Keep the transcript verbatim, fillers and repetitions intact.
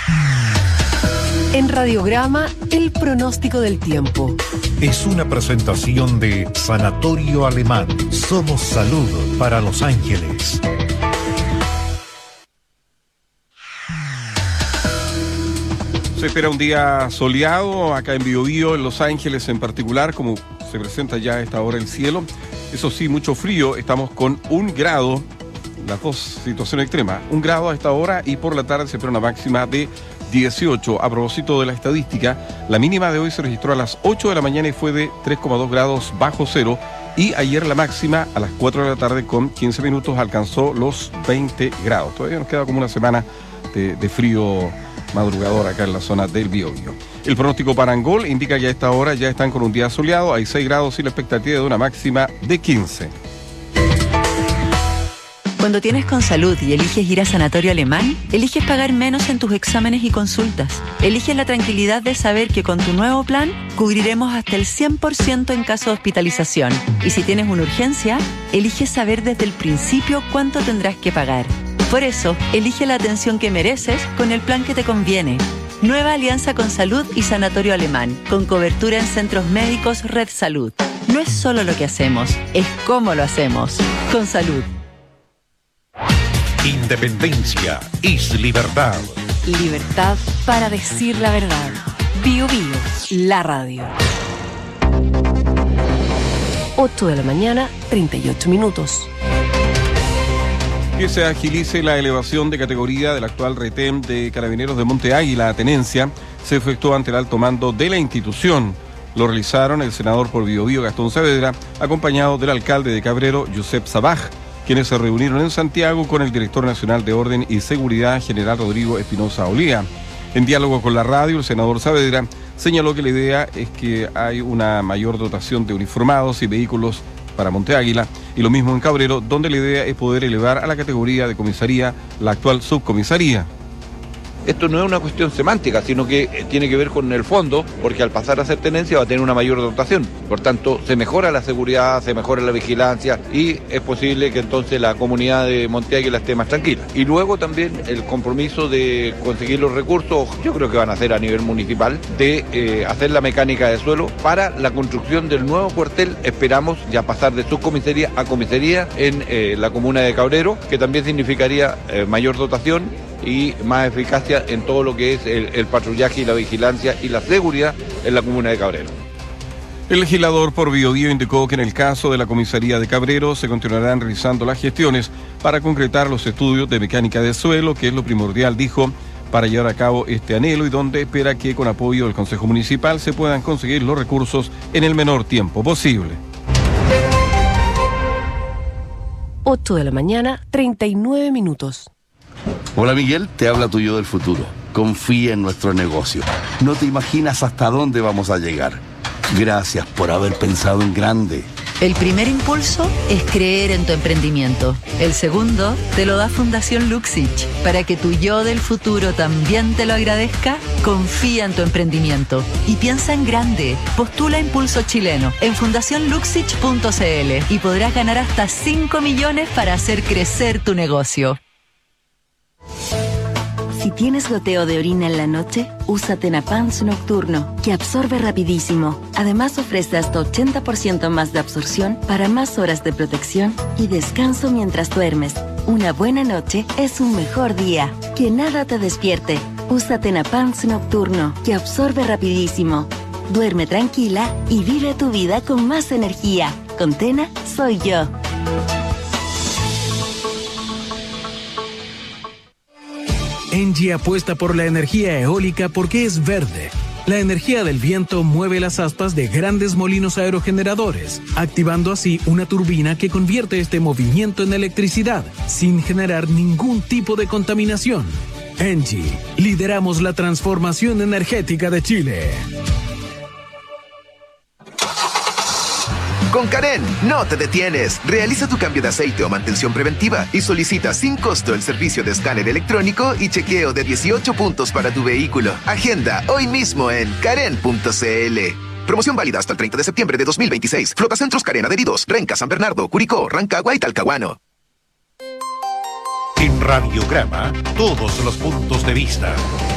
En Radiograma, el pronóstico del tiempo. Es una presentación de Sanatorio Alemán. Somos salud para Los Ángeles. Se espera un día soleado acá en Biobío, en Los Ángeles en particular, como se presenta ya a esta hora el cielo. Eso sí, mucho frío, estamos con un grado, las dos situaciones extremas, un grado a esta hora y por la tarde se espera una máxima de dieciocho. A propósito de la estadística, la mínima de hoy se registró a las ocho de la mañana y fue de tres coma dos grados bajo cero, y ayer la máxima a las cuatro de la tarde con quince minutos alcanzó los veinte grados. Todavía nos queda como una semana de, de frío madrugador acá en la zona del Biobío. El pronóstico para Angol indica que a esta hora ya están con un día soleado, hay seis grados y la expectativa de una máxima de quince. Cuando tienes Consalud y eliges ir a Sanatorio Alemán, eliges pagar menos en tus exámenes y consultas. Eliges la tranquilidad de saber que con tu nuevo plan cubriremos hasta el cien por ciento en caso de hospitalización. Y si tienes una urgencia, eliges saber desde el principio cuánto tendrás que pagar. Por eso, elige la atención que mereces con el plan que te conviene. Nueva alianza Consalud y Sanatorio Alemán, con cobertura en centros médicos Red Salud. No es solo lo que hacemos, es cómo lo hacemos. Consalud. Independencia es libertad. Libertad para decir la verdad. Biobío, la radio. ocho de la mañana, treinta y ocho minutos. Que se agilice la elevación de categoría del actual retén de Carabineros de Monte Águila a tenencia se efectuó ante el alto mando de la institución. Lo realizaron el senador por Biobío Gastón Saavedra, acompañado del alcalde de Cabrero, Josep Sabaj, quienes se reunieron en Santiago con el director nacional de Orden y Seguridad, general Rodrigo Espinosa Olía. En diálogo con la radio, el senador Saavedra señaló que la idea es que hay una mayor dotación de uniformados y vehículos para Monte Águila, y lo mismo en Cabrero, donde la idea es poder elevar a la categoría de comisaría la actual subcomisaría. Esto no es una cuestión semántica, sino que tiene que ver con el fondo, porque al pasar a ser tenencia va a tener una mayor dotación. Por tanto, se mejora la seguridad, se mejora la vigilancia y es posible que entonces la comunidad de Monte Águila esté más tranquila. Y luego también el compromiso de conseguir los recursos, yo creo que van a hacer a nivel municipal, de eh, hacer la mecánica de suelo para la construcción del nuevo cuartel. Esperamos ya pasar de subcomisaría a comisaría en eh, la comuna de Cabrero, que también significaría eh, mayor dotación y más eficacia en todo lo que es el, el patrullaje y la vigilancia y la seguridad en la comuna de Cabrero. El legislador por Biobío indicó que en el caso de la comisaría de Cabrero se continuarán realizando las gestiones para concretar los estudios de mecánica de suelo, que es lo primordial, dijo, para llevar a cabo este anhelo, y donde espera que con apoyo del Consejo Municipal se puedan conseguir los recursos en el menor tiempo posible. ocho de la mañana, treinta y nueve minutos. Hola Miguel, te habla tu yo del futuro. Confía en nuestro negocio. No te imaginas hasta dónde vamos a llegar. Gracias por haber pensado en grande. El primer impulso es creer en tu emprendimiento. El segundo te lo da Fundación Luxich. Para que tu yo del futuro también te lo agradezca, confía en tu emprendimiento y piensa en grande. Postula Impulso Chileno en fundación luxich punto c l y podrás ganar hasta cinco millones para hacer crecer tu negocio. Si tienes goteo de orina en la noche, usa Tenapans Nocturno, que absorbe rapidísimo. Además ofrece hasta ochenta por ciento más de absorción para más horas de protección y descanso mientras duermes. Una buena noche es un mejor día. Que nada te despierte. Usa Tenapans Nocturno, que absorbe rapidísimo. Duerme tranquila y vive tu vida con más energía. Con Tena, soy yo. Engie apuesta por la energía eólica porque es verde. La energía del viento mueve las aspas de grandes molinos aerogeneradores, activando así una turbina que convierte este movimiento en electricidad, sin generar ningún tipo de contaminación. Engie, lideramos la transformación energética de Chile. Con Karen, no te detienes. Realiza tu cambio de aceite o mantención preventiva y solicita sin costo el servicio de escáner electrónico y chequeo de dieciocho puntos para tu vehículo. Agenda hoy mismo en karen punto c l. Promoción válida hasta el treinta de septiembre de dos mil veintiséis. Flotacentros Karen adheridos. Renca, San Bernardo, Curicó, Rancagua y Talcahuano. En Radiograma, todos los puntos de vista.